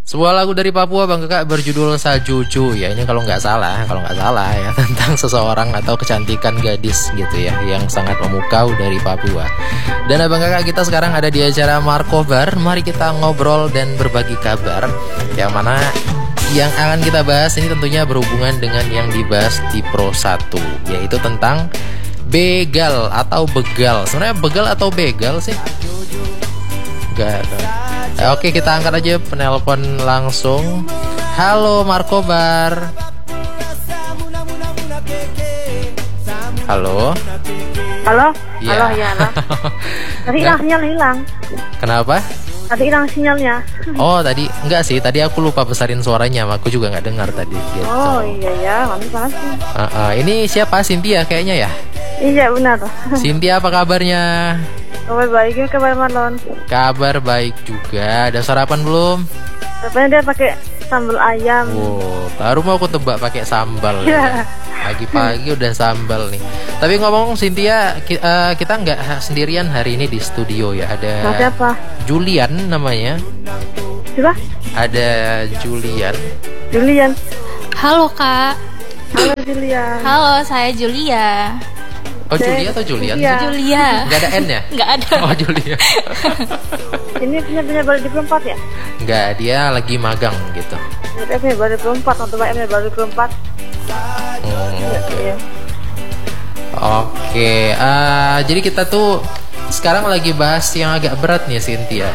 Sebuah lagu dari Papua Bang Kakak berjudul Sajuju ya. Ini kalau nggak salah ya, tentang seseorang atau kecantikan gadis gitu ya, yang sangat memukau dari Papua. Dan Abang Kakak, kita sekarang ada di acara Markobar. Mari kita ngobrol dan berbagi kabar. Yang mana yang akan kita bahas ini tentunya berhubungan dengan yang dibahas di Pro 1, yaitu tentang begal atau begal. Sebenarnya begal atau begal sih? Gak tahu. Oke, kita angkat aja penelpon langsung. Halo Markobar. Halo. Halo. Ya. Halo ya. Tadi hilang sinyal. Kenapa? Tadi hilang sinyalnya. Oh tadi enggak sih. Tadi aku lupa besarin suaranya. Aku juga nggak dengar tadi. Gitu. Oh iya ya. Mantap banget sih. Ini siapa? Cynthia kayaknya ya. Iya benar. Cynthia, apa kabarnya? Kabar baik ya, kabar Marlon. Kabar baik juga. Ada sarapan belum? Sarapannya dia pakai sambal ayam. Wow, baru mau aku tebak pakai sambal. Ya. Pagi-pagi udah sambal nih. Tapi ngomong Cynthia, kita nggak sendirian hari ini di studio ya. Ada siapa? Julian namanya. Siapa? Ada Julian. Halo Kak. Halo Julian. Halo, saya Julia. Oh, Julia atau Julian? Julia. Nggak ada N ya? Nggak ada. Oh, Julia. Ini punya baru di 24 ya? Nggak, dia lagi magang gitu. Punya baru di 24, untuk punya baru di 24. Oke. Oke, jadi kita tuh sekarang lagi bahas yang agak berat nih, Cynthia.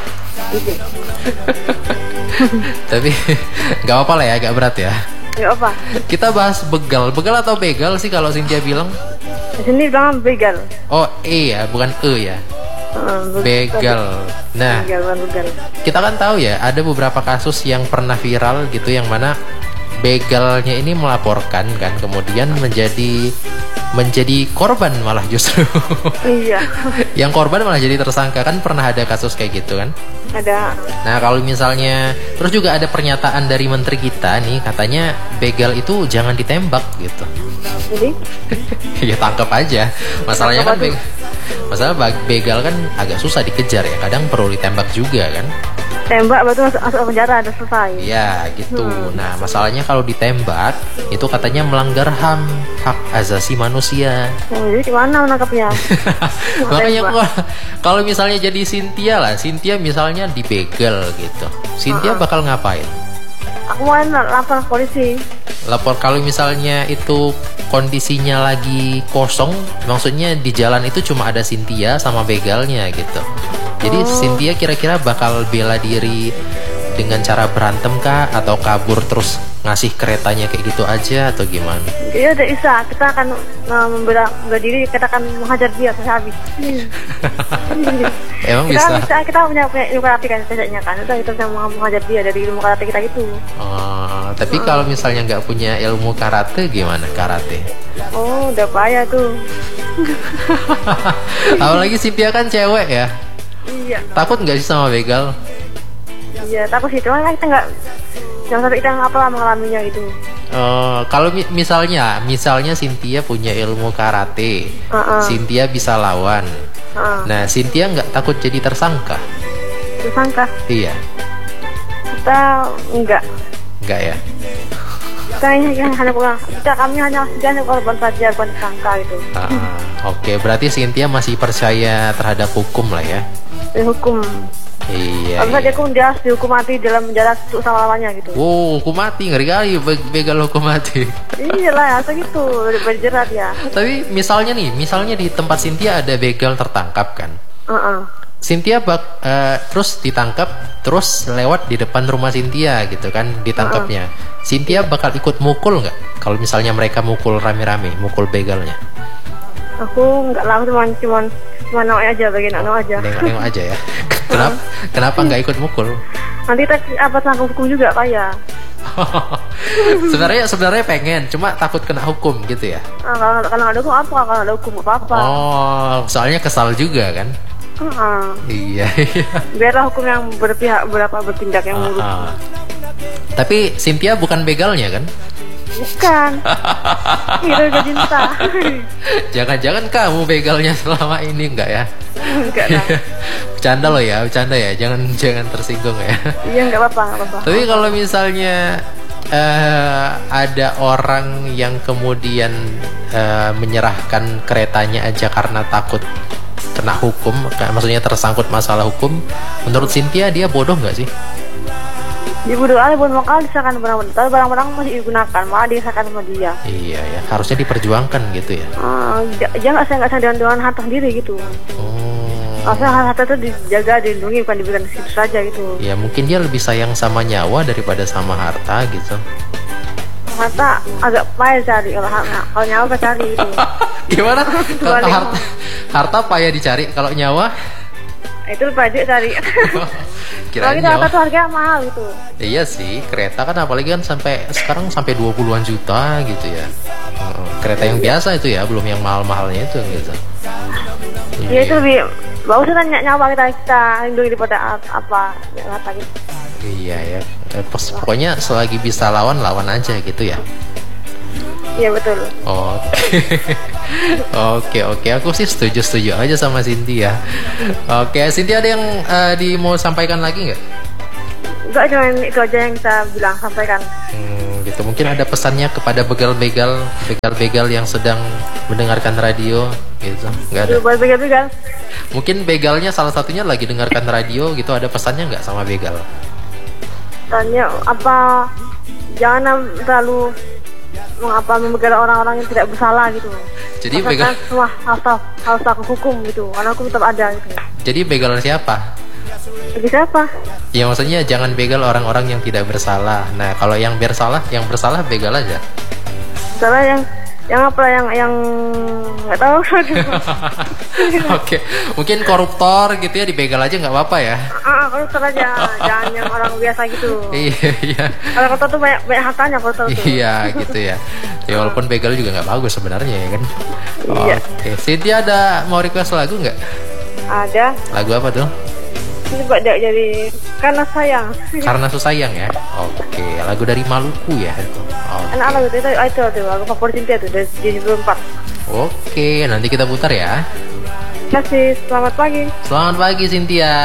Tapi nggak apa-apa lah ya, agak berat ya. Ya apa? Kita bahas begal atau begal sih kalau Cynthia bilang? Di sini bilang begal. Oh, ya, bukan ya. Begal. Nah, begal. kita kan tahu ya, ada beberapa kasus yang pernah viral gitu, yang mana begalnya ini melaporkan kan, kemudian menjadi korban malah justru. Iya. Yang korban malah jadi tersangka, kan pernah ada kasus kayak gitu kan? Ada. Nah, kalau misalnya terus juga ada pernyataan dari menteri kita nih, katanya begal itu jangan ditembak gitu. Jadi? Ya tangkap aja. Masalahnya kan masalah begal kan agak susah dikejar ya. Kadang perlu ditembak juga kan. Tembak betul masuk penjara, ada selesai. Ya gitu. Nah, masalahnya kalau ditembak itu katanya melanggar hak asasi manusia. Jadi gimana menangkapnya? Makanya kalau misalnya jadi Cynthia misalnya dibegal gitu, Cynthia bakal ngapain? Aku mau lapor polisi. Lapor kalau misalnya itu kondisinya lagi kosong, maksudnya di jalan itu cuma ada Cynthia sama begalnya gitu. Jadi Cynthia kira-kira bakal bela diri dengan cara berantem kah, atau kabur terus ngasih keretanya kayak gitu aja, atau gimana? Iya udah bisa, kita akan membela diri, kita akan menghajar dia sampai habis. Emang bisa? Kita punya ilmu karate kan biasanya kan, kita bisa menghajar dia dari ilmu karate kita itu. Tapi kalau misalnya nggak punya ilmu karate, gimana karate? Oh, udah payah tuh. Apalagi Cynthia kan cewek ya. Iya. Takut nggak sih sama begal? Iya, takut sih, cuma kita nggak, jangan sampai kita mengalaminya gitu. Kalau misalnya Cynthia punya ilmu karate, Cynthia bisa lawan. Nah, Cynthia nggak takut jadi tersangka? Tersangka? Iya. Kita enggak ya. Kami hanya korban saja, bukan tersangka gitu. Oke, berarti Cynthia masih percaya terhadap hukum lah ya. Hukum. Iya. Kalau saja dia harus dihukum mati dalam penjara untuk sama lawannya gitu. Wow, hukum mati, ngeri kali begal hukum mati. Iya lah, asal gitu, berjerat ya. Tapi misalnya di tempat Cynthia ada begal tertangkap kan? Cynthia terus ditangkap, terus lewat di depan rumah Cynthia gitu kan, ditangkapnya. Cynthia bakal ikut mukul nggak? Kalau misalnya mereka mukul rame-rame, mukul begalnya? Aku nggak lah, cuma nengok aja, bagian nengok aja. Nengok aja ya. Kenapa nggak ikut mukul? Nanti kita tangkap hukum juga Pak ya. sebenarnya pengen, cuma takut kena hukum gitu ya. Kalau ada hukum apa? Kalau ada hukum apa? Soalnya kesal juga kan. Iya. Biarlah hukum yang bertindak yang murus. Tapi Cynthia bukan begalnya kan? Bukan. Hero cinta. Jangan-jangan kamu begalnya selama ini enggak ya? Enggak lah. Bercanda loh ya, bercanda ya. Jangan tersinggung ya. Iya enggak apa-apa. Tapi kalau misalnya ada orang yang kemudian menyerahkan keretanya aja karena takut kena hukum, maksudnya tersangkut masalah hukum, menurut Cynthia dia bodoh nggak sih? Dia bodoh aja, buat makal disahkan barang-barang masih digunakan, malah disahkan sama dia. Iya ya, harusnya diperjuangkan gitu ya. Dia nggak sayang dengan harta sendiri gitu. Harusnya harta itu dijaga, dilindungi, bukan diberikan situ saja gitu. Ya mungkin dia lebih sayang sama nyawa daripada sama harta gitu. Harta agak payah cari, kalau nyawa apa cari itu. Gimana? Kalau harta payah dicari, kalau nyawa itu payah cari. Kalau kita harta tuh harganya mahal gitu. Iya sih, kereta kan apalagi kan sekarang sampai 20-an juta gitu ya. Kereta yang biasa itu ya, belum yang mahal-mahalnya itu gitu. Iya itu lebih bagus kan nyawa kita lindungi daripada apa ya harta gitu. Iya ya. Pokoknya selagi bisa lawan aja gitu ya. Iya betul. Oke. Aku sih setuju aja sama Cynthia. Oke, Cynthia ada yang mau sampaikan lagi nggak? Enggak, cuma itu aja yang kita bilang sampaikan. Gitu. Mungkin ada pesannya kepada begal-begal yang sedang mendengarkan radio gitu. Nggak ada. Buat begal-begal. Mungkin begalnya salah satunya lagi dengarkan radio gitu, ada pesannya nggak sama begal? Tanya apa, jangan terlalu membegal orang-orang yang tidak bersalah gitu. Jadi begal semua harus aku hukum gitu, karena hukum tetap ada gitu. Jadi begal siapa? Bagi siapa? Ya maksudnya jangan begal orang-orang yang tidak bersalah. Nah kalau yang bersalah begal aja. Salah yang nggak tahu. Oke, mungkin koruptor gitu ya dibegal aja nggak apa-apa ya? Koruptor aja, jangan yang orang biasa gitu. Iya. Kalau koruptor tuh banyak hartanya koruptor tuh. Iya gitu ya. Ya walaupun begal juga nggak bagus sebenarnya ya kan. Iya. Oke, Cynthia ada mau request lagu nggak? Ada. Lagu apa tuh? Coba jadi Karena Sayang. Karena Sayang ya. Oke, lagu dari Maluku ya. Enak lagu itu lagu favorit Cynthia tuh dari 74. Oke, nanti kita putar ya. Terima kasih, selamat pagi. Selamat pagi Cynthia.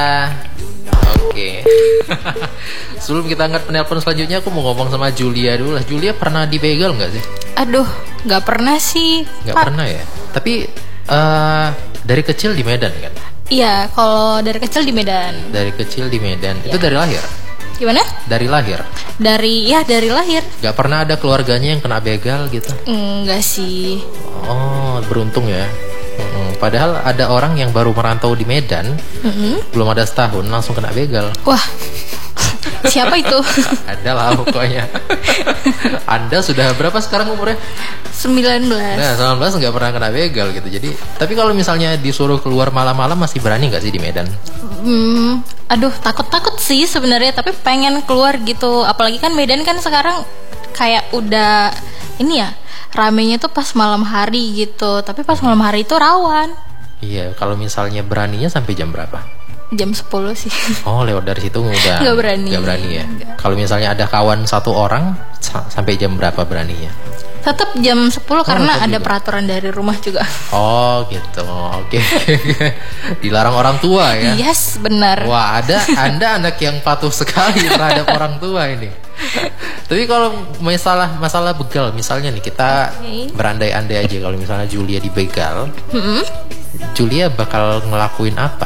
Oke. Sebelum kita angkat penelpon selanjutnya, aku mau ngomong sama Julia dulu lah. Julia pernah dibegal nggak sih? Aduh, nggak pernah sih. Nggak pernah ya. Tapi dari kecil di Medan kan? Iya, kalau dari kecil di Medan. Dari kecil di Medan. Ya. Itu dari lahir? Gimana? Dari lahir? Dari lahir. Gak pernah ada keluarganya yang kena begal gitu? Enggak sih. Oh, beruntung ya. Padahal ada orang yang baru merantau di Medan, belum ada setahun langsung kena begal. Wah, siapa itu? Ada lah pokoknya. Anda sudah berapa sekarang umurnya? 19. Nah, 19 nggak pernah kena begal gitu. Jadi, tapi kalau misalnya disuruh keluar malam-malam masih berani nggak sih di Medan? Aduh, takut sih sebenarnya, tapi pengen keluar gitu. Apalagi kan Medan kan sekarang kayak udah ini ya, ramenya tuh pas malam hari gitu. Tapi pas malam hari itu rawan. Iya, kalau misalnya beraninya sampai jam berapa? Jam 10 sih. Oh, lewat dari situ udah Nggak berani ya. Kalau misalnya ada kawan satu orang sampai jam berapa beraninya? Tetap jam 10 karena ada juga peraturan dari rumah juga. Oh gitu, oke. Dilarang orang tua ya? Yes, benar. Wah, Anda anak yang patuh sekali terhadap orang tua ini. Tapi kalau masalah begal, misalnya nih kita berandai-andai aja kalau misalnya Julia dibegal, Julia bakal ngelakuin apa?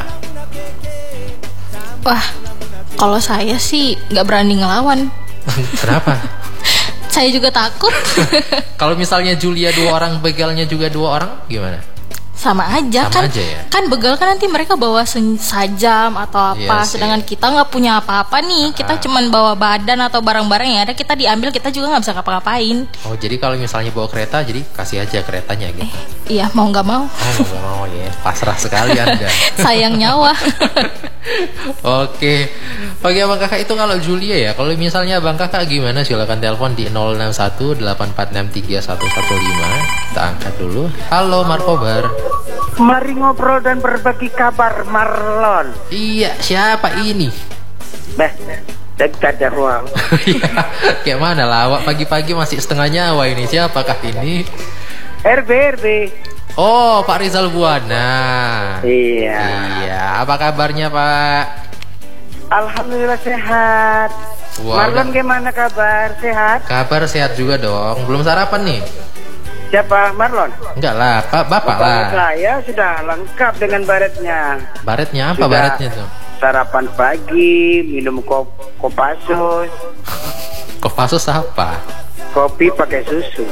Wah, kalau saya sih nggak berani ngelawan. Kenapa? Saya juga takut. Kalau misalnya Julia 2 orang, begalnya juga 2 orang, gimana? Sama aja kan ya? Kan begal kan nanti mereka bawa sajam atau apa, Iya sedangkan kita nggak punya apa-apa nih. Kita cuman bawa badan atau barang-barang yang ada, kita diambil, kita juga nggak bisa ngapa-ngapain. Oh, jadi kalau misalnya bawa kereta, jadi kasih aja keretanya gitu? Iya, mau nggak mau. Mau nggak mau ya, pasrah sekali Anda. Sayang nyawa. Oke, Bang Kakak, itu kalau Julia ya. Kalau misalnya Bang Kakak gimana? Silakan telepon di 061-846-3115. Kita angkat dulu. Halo Markobar. Mari ngobrol dan berbagi kabar, Marlon. Iya, siapa ini? Beh, dan tak ada uang. Kayak mana lah, awak pagi-pagi masih setengah nyawa ini. Siapakah ini? RB. Oh, Pak Rizal Buwana. Iya. Iya, apa kabarnya Pak? Alhamdulillah sehat. Wah, Marlon gimana kabar? Sehat? kabar sehat juga dong. Belum sarapan nih? Siapa? Marlon? Enggak lah, Bapak lah. Saya sudah lengkap dengan baretnya. Baretnya apa Sudah baretnya tuh? Sarapan pagi, minum Kopassus, Kopassus apa? kopi pakai susu.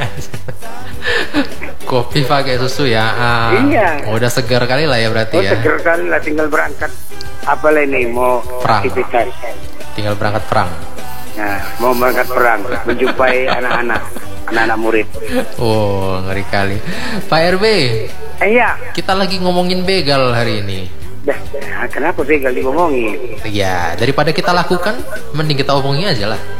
Kopi pakai susu ya. Iya. Udah segar kali lah ya berarti Oh, ya. seger kali lah, tinggal berangkat. Apalah ini mau Perang. aktivitas. Tinggal berangkat perang. Nah, mau berangkat perang, menjumpai anak-anak murid. Oh, ngeri kali. Pak RB, Iya. kita lagi ngomongin begal hari ini. Nah, kenapa begal ngomongin? Ya, daripada kita lakukan, mending kita omongin aja lah.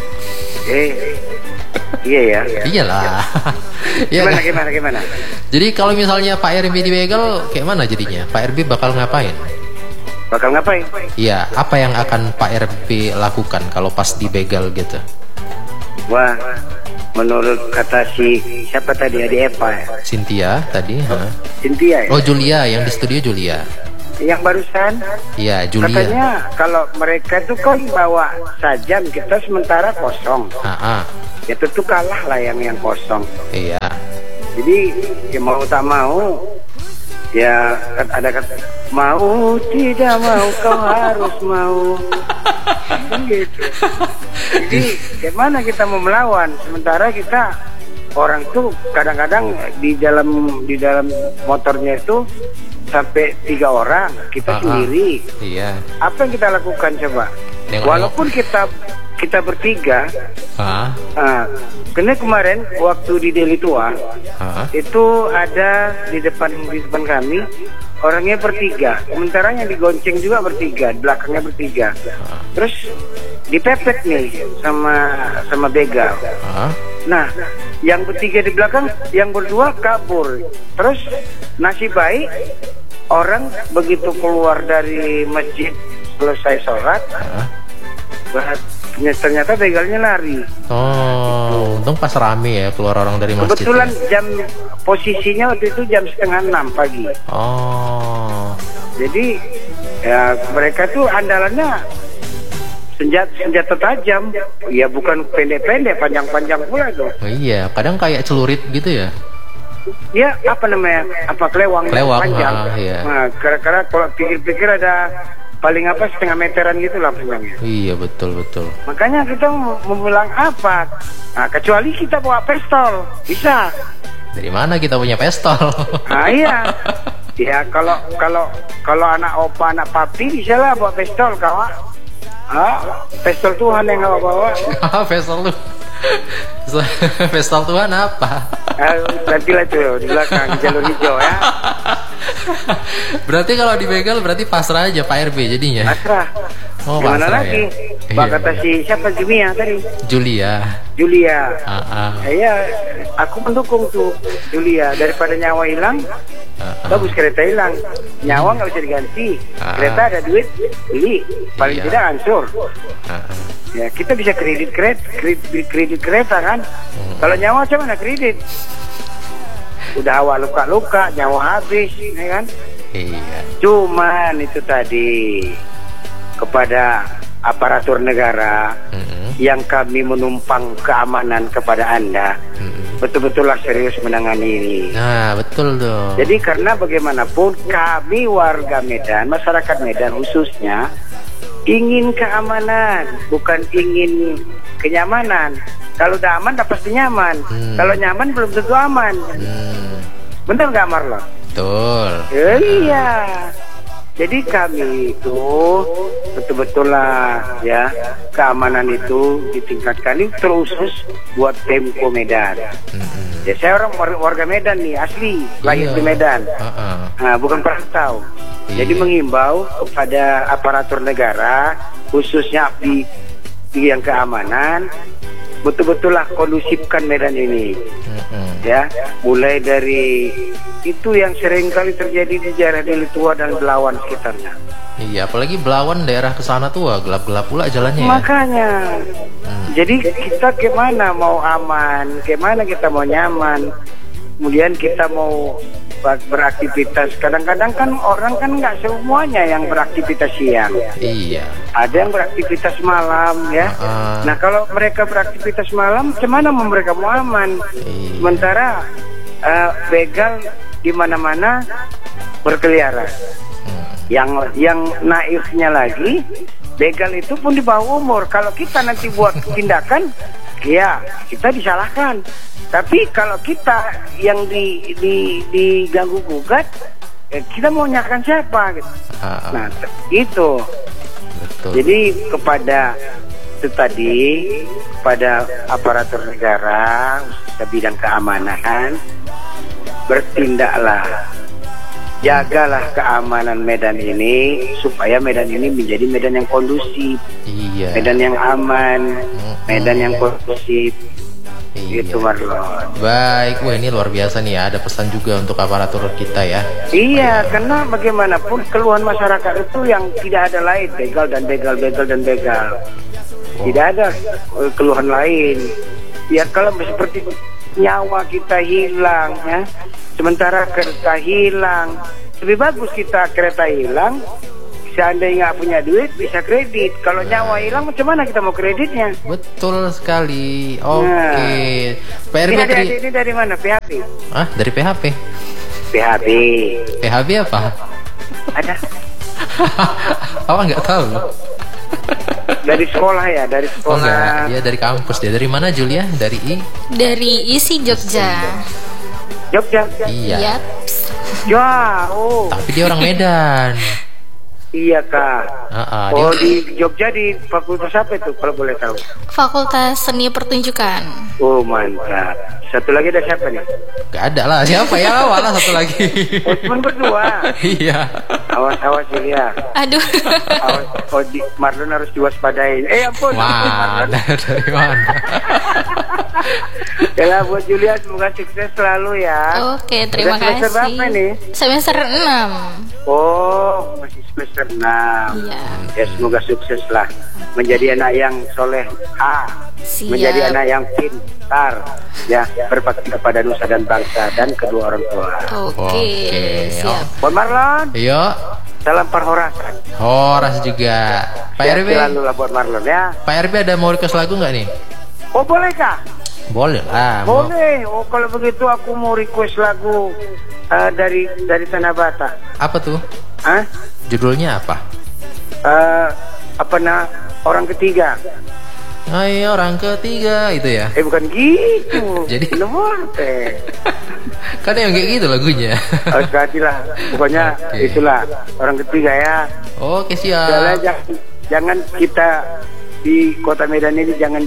Iya ya. Iyalah. Iya kan? Gimana? Jadi kalau misalnya Pak RB di begal, kayak mana jadinya? Pak RB bakal ngapain? Bakal ngapain? Iya, apa yang akan Pak RB lakukan kalau pas di begal gitu? Wah, menurut kata siapa tadi, Adi Epa ya? Cynthia tadi, ha? Cynthia ya? Oh Julia, yang di studio Julia. Yang barusan Iya, Julia. katanya kalau mereka tuh kan bawa sajam, kita sementara kosong. Ya tentu kalah lah yang kosong. Iya. Jadi ya mau tak mau, ya kan ada kata mau tidak mau kau harus mau. Kan gitu. Jadi gimana kita mau melawan sementara kita orang tuh kadang-kadang di dalam motornya itu sampai 3 orang, kita sendiri. Iya. Apa yang kita lakukan coba? Nengok-nengok. Walaupun kita bertiga, karena kemarin waktu di Deli Tua itu ada di depan kami orangnya bertiga, sementara yang digonceng juga bertiga, di belakangnya bertiga. Terus dipepet nih sama begal. Nah, yang bertiga di belakang, yang berdua kabur. Terus nasib baik orang begitu keluar dari masjid selesai sholat, ternyata begalnya lari. Oh, untung pas rame ya keluar orang dari masjid. Kebetulan Ya? jam posisinya waktu itu jam 5:30 pagi. Oh. Jadi ya mereka tuh andalannya senjata tajam. Ya bukan pendek-pendek, panjang-panjang pula tuh. Oh iya, kadang kayak celurit gitu ya. Ya apa namanya? Apa kelewang panjang. Iya. Nah, karena kalau pikir-pikir ada paling apa 1/2 meteran gitu lah panjangnya. Iya, betul. Makanya kita mau bilang apa? Nah, kecuali kita bawa pistol, bisa. Dari mana kita punya pistol? Nah, iya. Ya kalau anak opa, anak papi bisa lah bawa pistol, kawan. Pistol Tuhan yang bawa. Pistol lu. Pistol Tuhan apa? Nantilah tuh di belakang jalur hijau ya. Berarti kalau dibegal berarti pasrah aja Pak RB jadinya. Pasrah. Oh, Gimana pasrah lagi? ya? Pak Iya, kata si siapa Jumia tadi? Julia. Iya, aku mendukung tuh Julia, daripada nyawa hilang. Bagus kereta hilang, nyawa nggak bisa diganti. Kereta ada duit, beli, paling Iya. tidak hancur. Ya kita bisa kredit kereta kan. Kalau nyawa coba mana kredit? Udah awal luka-luka, nyawa habis, ya kan? Iya. Cuman itu tadi kepada aparatur negara yang kami menumpang keamanan kepada Anda, betul-betullah serius menangani ini. Nah, betul tuh. Jadi karena bagaimanapun kami warga Medan, masyarakat Medan khususnya ingin keamanan, bukan ingin kenyamanan. Kalau udah aman, udah pasti nyaman. Kalau nyaman belum tentu aman. Bener nggak Marlon? Betul. Iya. Jadi kami itu betul-betul lah ya, keamanan itu ditingkatkan, itu terusus buat Pemko Medan. Ya saya orang warga Medan nih, asli lahir di Medan. Nah, bukan perantau. Jadi mengimbau kepada aparatur negara, khususnya di yang keamanan, betul-betul lah kondusifkan Medan ini. Ya, mulai dari itu yang sering kali terjadi di daerah Deli Tua dan Belawan sekitarnya. Iya, apalagi Belawan daerah kesana tuh gelap-gelap pula jalannya. Makanya, jadi kita gimana mau aman, gimana kita mau nyaman, kemudian kita mau beraktivitas. Kadang-kadang kan orang kan nggak semuanya yang beraktivitas siang. Iya. Ada yang beraktivitas malam ya. Nah kalau mereka beraktivitas malam, gimana mereka mau aman? Iya. Sementara begal di mana-mana berkeliaran. Yang naifnya lagi, begal itu pun di bawah umur. Kalau kita nanti buat tindakan, ya kita disalahkan. Tapi kalau kita yang diganggu gugat, kita mau nyalakan siapa? Gitu. Nah itu. Betul. Jadi kepada itu tadi, pada aparatur negara, khususnya bidang keamanan, bertindaklah. Jagalah keamanan Medan ini supaya Medan ini menjadi Medan yang kondusif, Medan yang aman, Medan yang kondusif. Itu Marlon. Baik, wah ini luar biasa nih ya. Ada pesan juga untuk aparatur kita ya. Iya, karena bagaimanapun keluhan masyarakat itu yang tidak ada lain, begal dan begal. Tidak ada keluhan lain. Ya kalau seperti nyawa kita hilang ya. Sementara kereta hilang, lebih bagus kita kereta hilang. Seandainya nggak punya duit bisa kredit. Kalau nyawa hilang, macam mana kita mau kreditnya? Betul sekali. Oke. PRB ini dari mana? PHP? Dari PHP. PHP. PHP apa? Ada. Apa nggak tahu? Dari sekolah ya, dari sekolah. Oh enggak, dia dari kampus dia. Dari mana Julia? Dari Dari ISI Jogja. Jogja. Iya. Jauh. Tapi dia orang Medan. Iya Kak. Di Jogja di fakultas apa itu kalau boleh tahu? Fakultas Seni Pertunjukan. Oh mantap. Satu lagi ada siapa nih? Gak ada lah. Siapa ya? Awal satu lagi. Cuma berdua. Iya. Awas Julia. Aduh. Awas. Marlon harus diwaspadain. Ampun. Wah, dari mana? Ya buat Julia semoga sukses selalu ya. Oke, terima kasih. Semester berapa nih? Semester 6. Oh, masih semester 6. Iya. Ya semoga sukses lah. Menjadi anak yang soleh. Menjadi anak yang pintar. Ya, berbakti kepada nusa dan bangsa dan kedua orang tua. Oke. Siap. Buat Marlon. Iya. Salam perhorasan. Horas juga. Pak RB. Selalu lah buat Marlon ya. Pak RB ada mau request lagu nggak nih? Oh boleh kah? Boleh lah. Boleh. Oh kalau begitu aku mau request lagu dari Tanah Batak. Apa tuh? Judulnya apa? Orang ketiga. Hai orang ketiga itu ya? Bukan gitu. Jadi nomor kan yang kayak gitu lagunya. Lah. Pokoknya itulah orang ketiga ya. Oke siap. Jangan kita di kota Medan ini jangan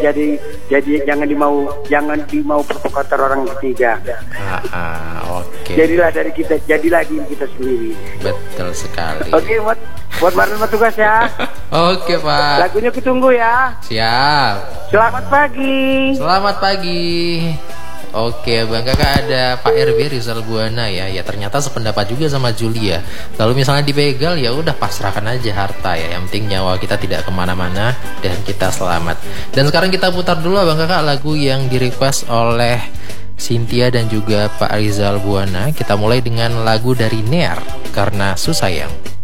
dimau provokator orang ketiga. Oke. Jadilah diri kita sendiri. Betul sekali. Oke, buat Marlon tugas ya. Oke Pak. Lagunya kutunggu ya. Siap. Selamat pagi. Selamat pagi. Oke Bang Kakak, ada Pak RB Rizal Buana ya. Ya ternyata sependapat juga sama Julia. Kalau misalnya dibegal ya udah pasrahkan aja harta ya. Yang penting nyawa kita tidak kemana-mana dan kita selamat. Dan sekarang kita putar dulu Bang Kakak lagu yang direquest oleh Cynthia dan juga Pak Rizal Buana. Kita mulai dengan lagu dari Near, Karena Susayang.